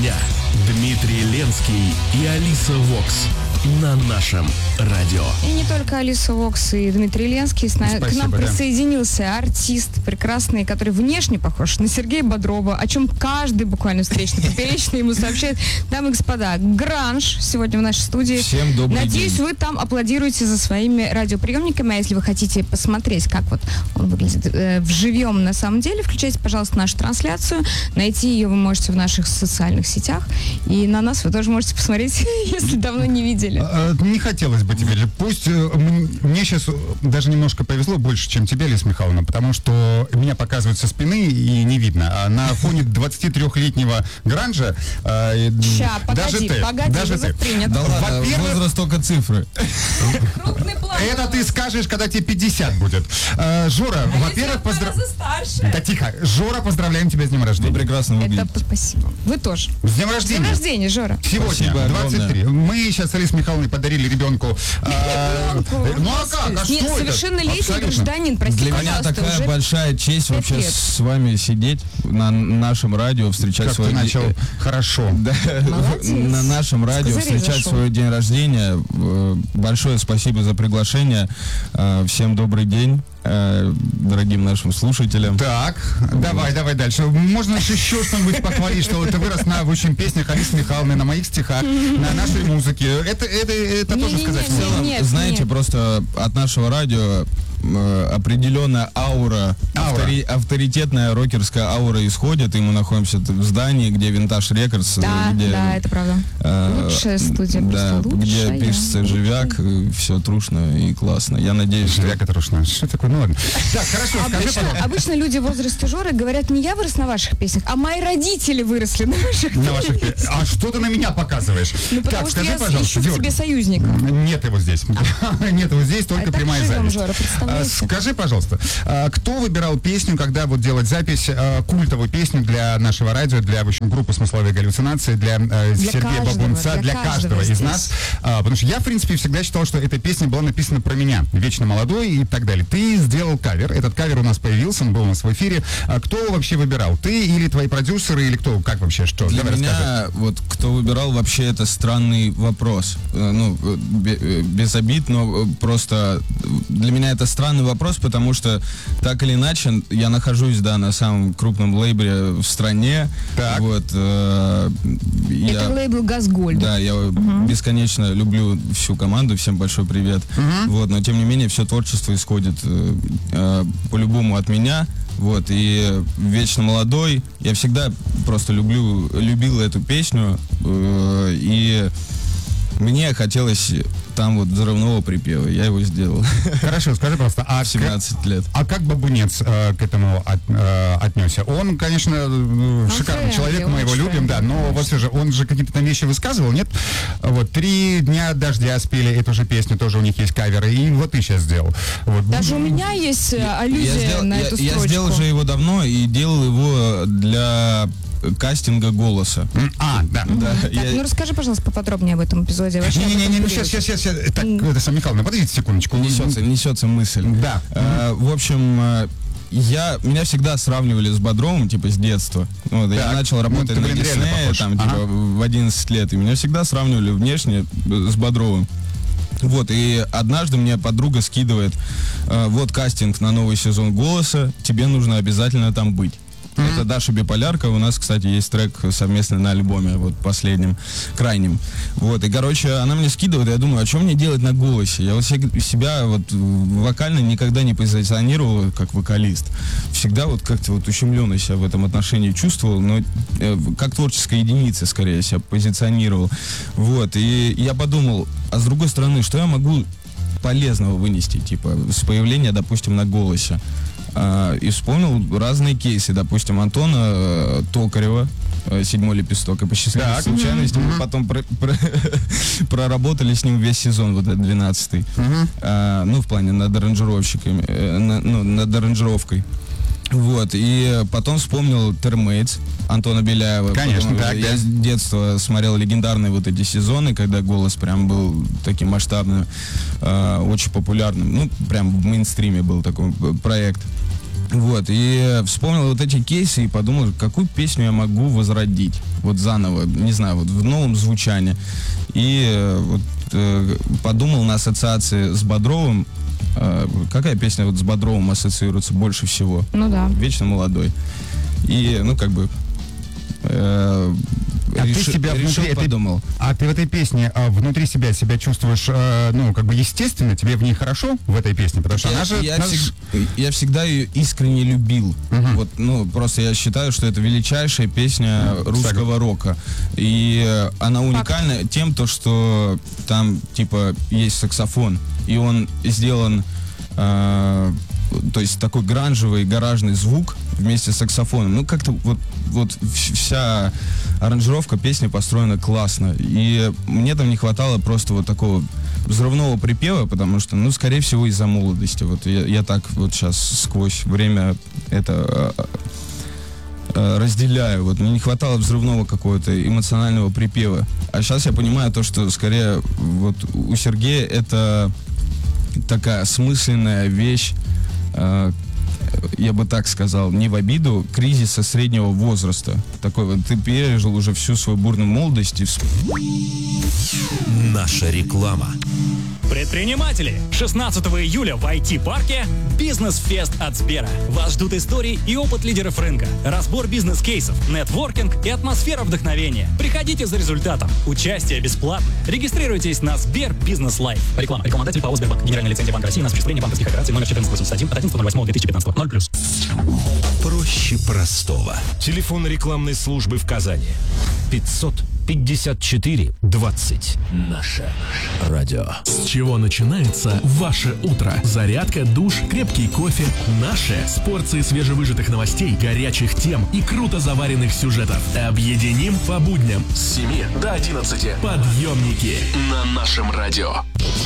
дня. Дмитрий Ленский и Алиса Вокс на нашем радио. И не только Алиса Вокс и Дмитрий Ленский. Спасибо, к нам присоединился артист прекрасный, который внешне похож на Сергея Бодрова, о чем каждый буквально встречный, поперечный ему сообщает. Дамы и господа, Гранж сегодня в нашей студии. Всем добрый Надеюсь, день. вы там аплодируете за своими радиоприемниками, а если вы хотите посмотреть, как вот он выглядит вживьем на самом деле, включайте, пожалуйста, нашу трансляцию. Найти ее вы можете в наших социальных сетях. И на нас вы тоже можете посмотреть, если давно не видели. Не хотелось бы тебе. Пусть мне сейчас даже немножко повезло больше, чем тебе, Лиза Михайловна, потому что меня показывают со спины и не видно. А на фоне 23-летнего Гранжа даже ты. принят. Да ладно, возраст только цифры. Крупный план. Это ты скажешь, когда тебе 50 будет. Жора, во-первых, Да тихо. Жора, поздравляем тебя с днем рождения. Вы прекрасно выглядите. Это спасибо. Вы тоже. С днем С рождения. днем рождения, Жора. Сегодня, Спасибо 23. Мы сейчас с Алисой Михайловной подарили ребенку. Ну а как? А что это? Совершеннолетний Абсолютно. гражданин, прости, Для меня пожалуйста, такая уже большая честь 5 вообще лет. с вами сидеть на нашем радио, встречать Как ты свой начал хорошо. Да, Молодец. на нашем радио С козырей встречать зашел. свой день рождения. Большое спасибо за приглашение. Всем добрый день, дорогим нашим слушателям. Так, давай дальше. Можно же еще что-нибудь похвалить, что ты вырос на очень песнях Алисы Михайловны, на моих стихах, на нашей музыке. Это тоже Не-не-не, сказать в целом, можно. нет, Знаете, нет. просто от нашего радио определенная аура. Авторитетная рокерская аура исходит, и мы находимся в здании, где Винтаж Рекордс, Да, где да, это правда. Лучшая студия, да, просто где лучшая. пишется живяк, все трушно и классно. Я надеюсь, что Живяк это рушно. Что такое? Ну ладно. Так, хорошо, скажи, пожалуйста. Обычно люди в возрасте Жоры говорят, не я вырос на ваших песнях, а мои родители выросли на ваших На ваших песнях. А что ты на меня показываешь? Ну, потому Так, что скажи, я пожалуйста, ищу в Георгий. тебе союзника. Нет его здесь. Нет его здесь, только Так прямая живем, запись. Жора, представляете? Скажи, пожалуйста, кто выбирал песню, когда вот делать запись, культовую песню для нашего радио, для, в общем, группы «Смысловые галлюцинации», для Сергея каждого, Бабунца, для для каждого из здесь. нас? Потому что я, в принципе, всегда считал, что эта песня была написана про меня, вечно молодой и так далее. Ты сделал кавер, этот кавер у нас появился, он был у нас в эфире. Кто вообще выбирал? Ты или твои продюсеры, или кто? Как вообще, что? для Давай меня, расскажи. вот кто выбирал, вообще это странный вопрос. Без обид, но просто для меня это странный вопрос, потому что так или иначе я нахожусь, да, на самом крупном лейбле в стране. Так. Вот, Это лейбл «Газгольд». Да, я бесконечно люблю всю команду, всем большой привет. Вот, но тем не менее все творчество исходит по-любому от меня. Вот, и «Вечно молодой», я всегда просто любил эту песню, и мне хотелось там вот взрывного припева, я его сделал. Хорошо, скажи просто, а 17 лет. А как Бабунец к этому отнесся? Он, конечно, шикарный френдли, человек, мы он его любим, френдли, да, но вот все же, он же какие-то там вещи высказывал, нет? Вот, «3 дня дождя» спели эту же песню, тоже у них есть каверы, и вот ты сейчас сделал. Вот. Даже у меня есть аллюзия на эту строчку. Я сделал же его давно и делал его для кастинга голоса. Да. Так, ну расскажи, пожалуйста, поподробнее об этом эпизоде. Вообще, Не-не-не, сейчас. Так, это сам Михайловна, подождите секундочку. Несется мысль. Да. В общем, меня всегда сравнивали с Бодровым, типа, с детства. Вот, я Так. начал работать Ну, на ты, блин, реально Диснее, похож. там, типа, Ага. в 11 лет. И меня всегда сравнивали внешне с Бодровым. Вот, и однажды мне подруга скидывает, вот кастинг на новый сезон «Голоса», тебе нужно обязательно там быть. Это Даша Биполярка. У нас, кстати, есть трек совместный на альбоме, вот последнем, крайнем. Вот, и, короче, она мне скидывает, я думаю, а что мне делать на «Голосе»? Я вот себя вот вокально никогда не позиционировал как вокалист. Всегда вот как-то вот ущемленно себя в этом отношении чувствовал, но как творческая единица, скорее, себя позиционировал. Вот, и я подумал, а с другой стороны, что я могу полезного вынести, типа, с появления, допустим, на «Голосе»? И вспомнил разные кейсы, допустим, Антона Токарева, «Седьмой лепесток», и по счастливой случайности мы потом проработали с ним весь сезон, вот этот 12-й, ну, в плане над аранжировщиками, над аранжировкой. Вот, и потом вспомнил Термейтс Антона Беляева. Конечно, так, я с детства смотрел легендарные вот эти сезоны, когда «Голос» прям был таким масштабным, очень популярным. Ну, прям в мейнстриме был такой проект. Вот, и вспомнил вот эти кейсы и подумал, какую песню я могу возродить, вот заново, не знаю, вот в новом звучании. И вот подумал на ассоциации с Бодровым. Какая песня вот с Бодровым ассоциируется больше всего? Ну да. «Вечно молодой». И, ну, как бы... подумал. А ты в этой песне внутри себя чувствуешь, ну, как бы естественно, тебе в ней хорошо в этой песне, потому что я всегда ее искренне любил. Вот, ну, просто я считаю, что это величайшая песня русского рока. И она уникальна тем, то, что там, типа, есть саксофон, и он сделан... то есть такой гранжевый, гаражный звук вместе с саксофоном. Ну, как-то вот вся аранжировка песни построена классно. И мне там не хватало просто вот такого взрывного припева, потому что, ну, скорее всего, из-за молодости. Вот я так вот сейчас сквозь время это разделяю. Вот мне не хватало взрывного какого-то эмоционального припева. А сейчас я понимаю то, что скорее вот у Сергея это такая осмысленная вещь, я бы так сказал, не в обиду, кризиса среднего возраста. Такой вот, ты пережил уже всю свою бурную молодость и... Наша реклама. Предприниматели! 16 июля в IT-парке «Бизнес-фест» от Сбера. Вас ждут истории и опыт лидеров рынка, разбор бизнес-кейсов, нетворкинг и атмосфера вдохновения. Приходите за результатом. Участие бесплатное. Регистрируйтесь на Сбер Бизнес Лайф. Реклама. Рекламодатель ПАО Сбербанк. Генеральная лицензия Банка России на осуществление банковских операций номер 1481 от 11.08.2015. 0+. Проще простого. Телефон рекламной службы в Казани. 554 20. Наше радио. С чего начинается ваше утро? Зарядка, душ, крепкий кофе. Наше с порцией свежевыжатых новостей, горячих тем и круто заваренных сюжетов. Объединим по будням с 7 до 11. Подъемники на нашем радио.